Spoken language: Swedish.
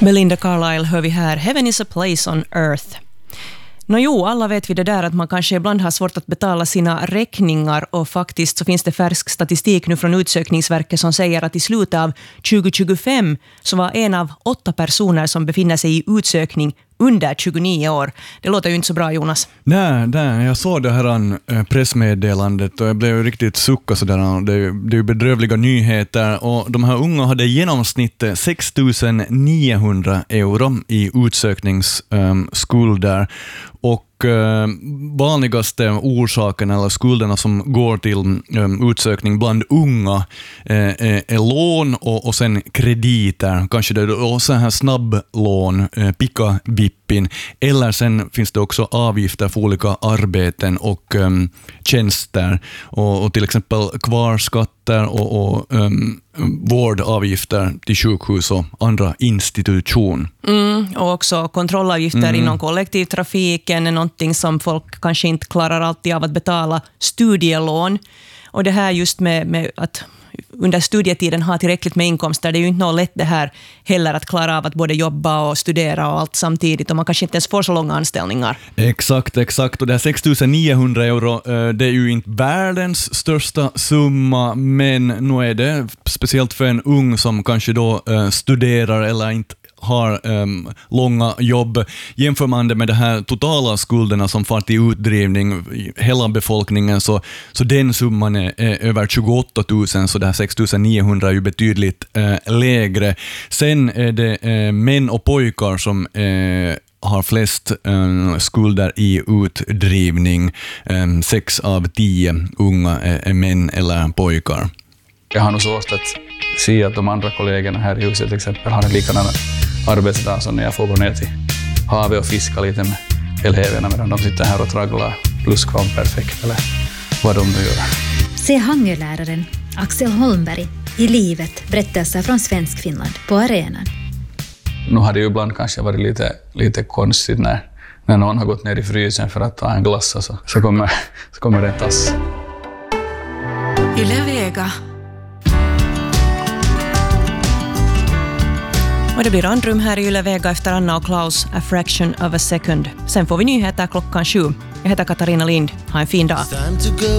Belinda Carlisle hör vi här. Heaven is a place on earth. Alla vet vi det där att man kanske ibland har svårt att betala sina räkningar, och faktiskt så finns det färsk statistik nu från Utsökningsverket som säger att i slutet av 2025 så var 1 av 8 personer som befinner sig i utsökning under 29 år. Det låter ju inte så bra, Jonas. Nej, jag såg det här pressmeddelandet och jag blev riktigt sucka sådär. Det är ju bedrövliga nyheter, och de här unga hade i genomsnitt 6 900 euro i utsökningsskulder. Och vanligaste orsaken eller skulderna som går till utsökning bland unga är lån och sen krediter, kanske det, och så här snabblån, picka-vippin, eller sen finns det också avgifter för olika arbeten och tjänster, och till exempel kvarskatter och vårdavgifter till sjukhus och andra institution. Och också kontrollavgifter inom kollektivtrafiken är någonting som folk kanske inte klarar alltid av att betala. Studielån, och det här just med att under studietiden ha tillräckligt med inkomster, det är ju inte något lätt det här heller att klara av att både jobba och studera och allt samtidigt, och man kanske inte ens får så långa anställningar. Exakt, och det här 6 900 euro, det är ju inte världens största summa, men nu är det speciellt för en ung som kanske då studerar eller inte har långa jobb. Jämför man det med de här totala skulderna som far till utdrivning, hela befolkningen, så den summan är över 28 000, så det här 6 900 är ju betydligt lägre. Sen är det män och pojkar som har flest skulder i utdrivning. 6 av 10 unga är män eller pojkar. Jag har nog svårt att se att de andra kollegorna här i huset till exempel har en likadan arbetsdag som när jag får gå ner till havet och fiska lite med eleverna medan de sitter här och tragglar plusskvamperfekt eller vad de nu gör. Se hangeläraren Axel Holmberg i livet, berättelser från Svensk Finland på arenan. Nu har det ju ibland kanske varit lite konstigt när någon har gått ner i frysen för att ta en glass, så kommer det en tass. Yle Vega. Och det blir andrum här i Yle Vega efter Anna och Klaus, A Fraction of a Second. Sen får vi nyheter 7:00. Jag heter Katarina Lind. Ha en fin dag.